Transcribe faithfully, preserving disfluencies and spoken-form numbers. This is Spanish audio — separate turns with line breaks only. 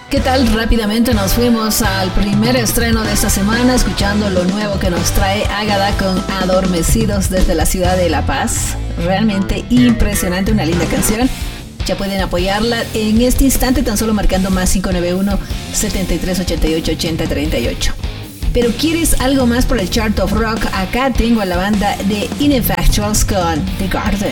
¿Qué tal? Rápidamente nos fuimos al primer estreno de esta semana, escuchando lo nuevo que nos trae Ágada con Adormecidos desde la ciudad de La Paz. Realmente impresionante, una linda canción. Ya pueden apoyarla en este instante tan solo marcando más cinco nueve uno, setenta y tres ochenta y ocho, ochenta treinta y ocho. Pero ¿quieres algo más por el Chart of Rock? Acá tengo a la banda de Ineffectuals con The Garden.